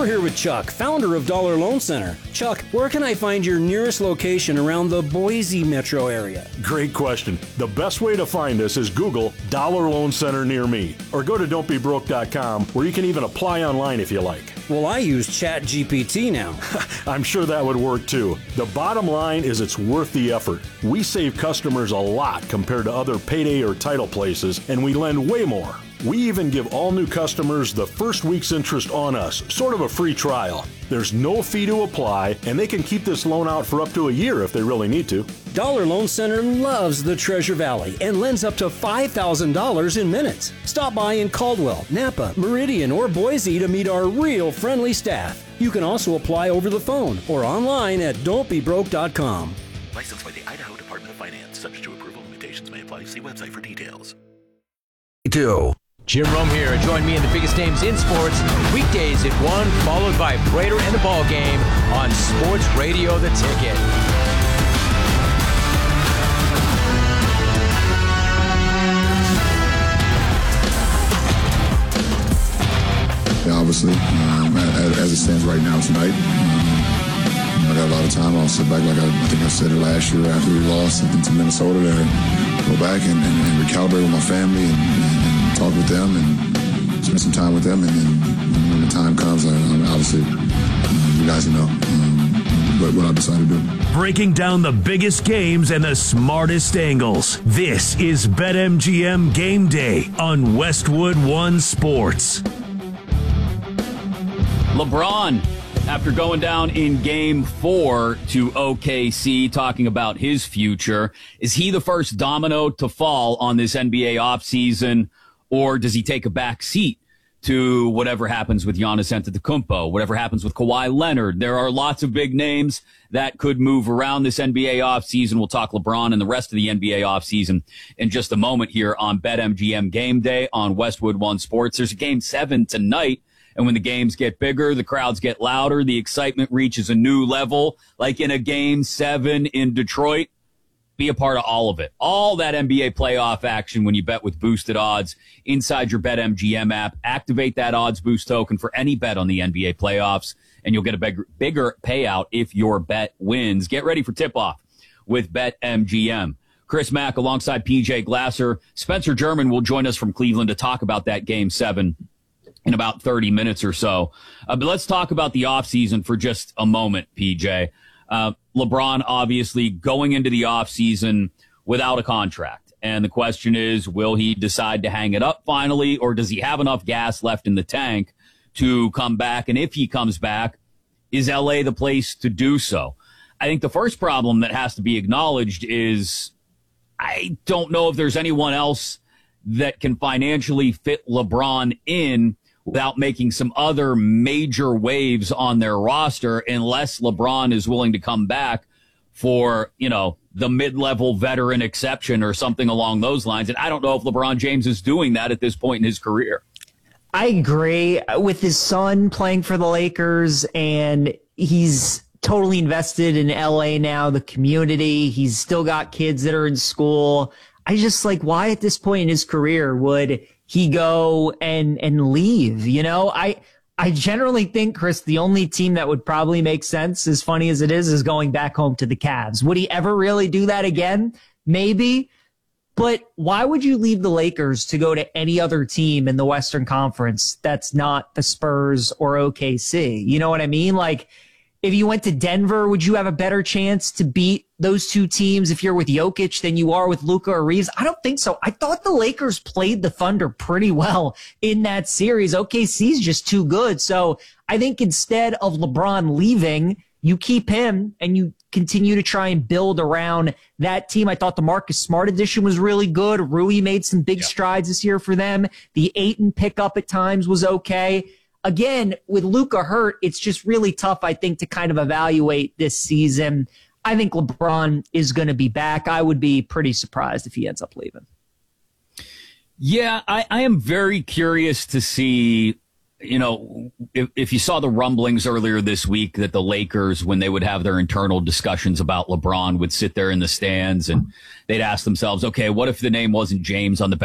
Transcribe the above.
We're here with Chuck, founder of Dollar Loan Center. Chuck, where can I find your nearest location around the Boise metro area? Great question. The best way to find us is Google Dollar Loan Center near me, or go to don'tbebroke.com, where you can even apply online if you like. Well, I use ChatGPT now. I'm sure that would work too. The bottom line is it's worth the effort. We save customers a lot compared to other payday or title places, and we lend way more. We even give all new customers the first week's interest on us, sort of a free trial. There's no fee to apply, and they can keep this loan out for up to a year if they really need to. Dollar Loan Center loves the Treasure Valley and lends up to $5,000 in minutes. Stop by in Caldwell, Napa, Meridian, or Boise to meet our real friendly staff. You can also apply over the phone or online at don'tbebroke.com. Licensed by the Idaho Department of Finance. Subject to approval. Limitations may apply. See website for details. Jim Rome here. Join me in the biggest names in sports weekdays at 1, followed by Prater and the Ball Game on Sports Radio The Ticket. Yeah, obviously, as it stands right now tonight, I got a lot of time. I'll sit back, like I think I said it last year after we lost to Minnesota, to go back and recalibrate with my family and talk with them and spend some time with them. And then when the time comes, obviously, you guys know what I decided to do. Breaking down the biggest games and the smartest angles. This is BetMGM Game Day on Westwood One Sports. LeBron, after going down in Game 4 to OKC, talking about his future, is he the first domino to fall on this NBA offseason, or does he take a back seat to whatever happens with Giannis Antetokounmpo, whatever happens with Kawhi Leonard? There are lots of big names that could move around this NBA offseason. We'll talk LeBron and the rest of the NBA offseason in just a moment here on BetMGM Game Day on Westwood One Sports. There's a Game 7 tonight. And when the games get bigger, the crowds get louder, the excitement reaches a new level, like in a Game 7 in Detroit. Be a part of all of it. All that NBA playoff action when you bet with boosted odds inside your BetMGM app. Activate that odds boost token for any bet on the NBA playoffs, and you'll get a bigger payout if your bet wins. Get ready for tip-off with BetMGM. Chris Mack alongside PJ Glasser. Spencer German will join us from Cleveland to talk about that Game 7 in about 30 minutes or so. But let's talk about the offseason for just a moment, PJ. LeBron obviously going into the offseason without a contract. And the question is, will he decide to hang it up finally, or does he have enough gas left in the tank to come back? And if he comes back, is LA the place to do so? I think the first problem that has to be acknowledged is I don't know if there's anyone else that can financially fit LeBron in without making some other major waves on their roster, unless LeBron is willing to come back for, the mid-level veteran exception or something along those lines. And I don't know if LeBron James is doing that at this point in his career. I agree with his son playing for the Lakers, and he's totally invested in LA now, the community. He's still got kids that are in school. I just why at this point in his career would he go and leave? I generally think, Chris, the only team that would probably make sense, as funny as it is going back home to the Cavs. Would he ever really do that again? Maybe. But why would you leave the Lakers to go to any other team in the Western Conference that's not the Spurs or OKC? You know what I mean? If you went to Denver, would you have a better chance to beat those two teams if you're with Jokic than you are with Luka or Reeves? I don't think so. I thought the Lakers played the Thunder pretty well in that series. OKC's just too good. So I think instead of LeBron leaving, you keep him and you continue to try and build around that team. I thought the Marcus Smart addition was really good. Rui made some big strides this year for them. The Ayton pickup at times was okay. Again, with Luka hurt, it's just really tough, I think, to kind of evaluate this season. I think LeBron is going to be back. I would be pretty surprised if he ends up leaving. Yeah, I am very curious to see, if you saw the rumblings earlier this week that the Lakers, when they would have their internal discussions about LeBron, would sit there in the stands and they'd ask themselves, okay, what if the name wasn't James on the